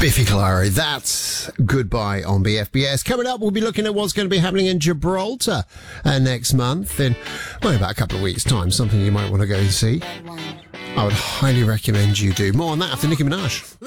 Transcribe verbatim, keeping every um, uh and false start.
Biffy Clyro, that's Goodbye on B F B S. Coming up, we'll be looking at what's going to be happening in Gibraltar uh, next month in, well, about a couple of weeks' time, something you might want to go and see. I would highly recommend you do. More on that after Nicki Minaj.